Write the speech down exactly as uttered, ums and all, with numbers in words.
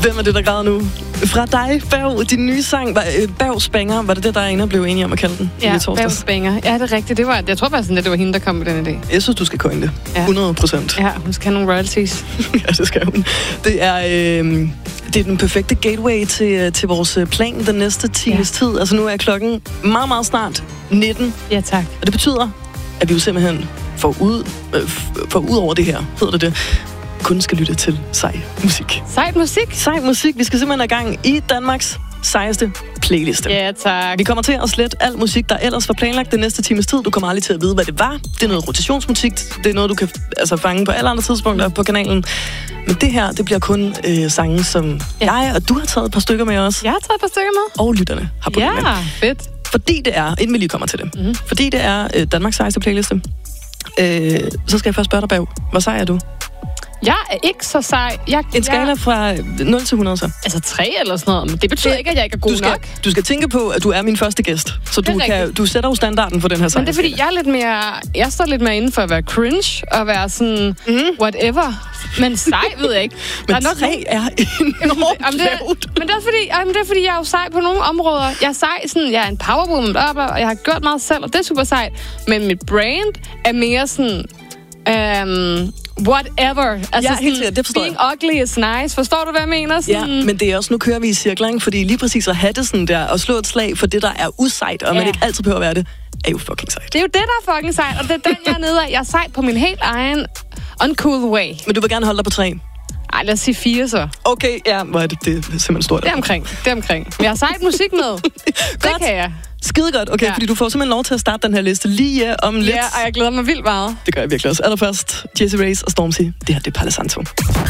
Hvem er det, der græder nu? Fra dig, Berg, din nye sang, Bergs Banger, var det det, der er ene blev enige om at kalde den? Ja, Bergs Banger. Ja, det er rigtigt. Det var, jeg tror faktisk, at det var hende, der kom med den idé. Jeg synes, du skal coin det. Ja. hundrede procent. Ja, hun skal have nogle royalties. Ja, det skal hun. Det er, øh, det er den perfekte gateway til, til vores plan den næste times ja. tid. Altså nu er klokken meget, meget snart nitten. Ja, tak. Og det betyder, at vi jo simpelthen får ud, øh, får ud over det her, hedder det det, kun skal lytte til sej musik. Sejt musik? Sej musik. Vi skal simpelthen have gang i Danmarks sejeste playliste. Ja, tak. Vi kommer til at slette al musik, der ellers var planlagt den næste times tid. Du kommer aldrig til at vide, hvad det var. Det er noget rotationsmusik. Det er noget, du kan altså, fange på alle andre tidspunkter på kanalen. Men det her, det bliver kun øh, sange, som ja. jeg og du har taget et par stykker med os. Jeg har taget et par stykker med. Og lytterne har på ja, det med. Ja, fedt. Fordi det er, inden vi lige kommer til det, mm-hmm. fordi det er øh, Danmarks sejeste playliste, øh, så skal jeg først spørge dig, Berg. Hvor sej er du? Jeg er ikke så sej. Jeg, en skala jeg... fra nul til hundrede, så? Altså tre eller sådan noget, men det betyder det, ikke, at jeg ikke er god du skal, nok. Du skal tænke på, at du er min første gæst, så du, kan, du sætter jo standarden for den her sejr. Men det er fordi, jeg er lidt mere... Jeg står lidt mere inden for at være cringe og være sådan mm. whatever. Men sej ved jeg ikke. Men der er nok tre er enormt jamen, det, men det er fordi, jamen, det er fordi, jeg er jo sej på nogle områder. Jeg er sej sådan, jeg er en powerwoman, og jeg har gjort meget selv, og det er super sejt. Men mit brand er mere sådan... Um, whatever. Altså ja, helt sikkert, det forstår being jeg. ugly is nice. Forstår du, hvad jeg mener? Sådan... Ja, men det er også, nu kører vi i cirkler, ikke? Fordi lige præcis at have det sådan der, og slå et slag for det, der er usejt, og ja. man ikke altid behøver at være det, er jo fucking sejt. Det er jo det, der er fucking sejt, og det er den, jeg er nede af. Jeg er sejt på min helt egen uncool way. Men du vil gerne holde dig på tre? Ej, lad os sige fire så. Okay, ja, hvor er det, det er simpelthen stort. Det er omkring, det er omkring. Men jeg har sejt musik med. Det kan jeg. Skide godt, okay, ja. fordi du får simpelthen lov til at starte den her liste lige om lidt. Ja, og jeg glæder mig vildt meget. Det gør jeg virkelig også. Allerførst, Jessie Reyez og Stormzy. Det her, det er Palo Santo.